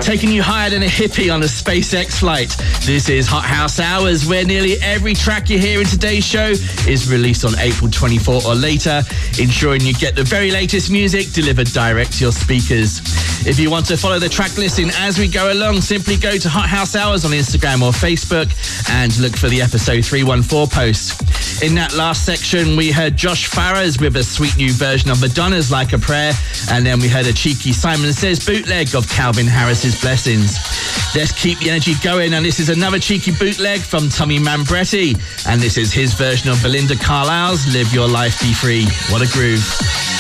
Taking you higher than a hippie on a SpaceX flight. This is Hot House Hours, where nearly every track you hear in today's show is released on April 24 or later, ensuring you get the very latest music delivered direct to your speakers. If you want to follow the track listing as we go along, simply go to Hot House Hours on Instagram or Facebook and look for the episode 314 post. In that last section, we heard Josh Farrers with a sweet new version of Madonna's Like a Prayer, and then we heard a cheeky Simon Says bootleg of Calvin Harris's Blessings. Let's keep the energy going, and this is another cheeky bootleg from Tommy Mambretti, and this is his version of Belinda Carlisle's Live Your Life Be Free. What a groove.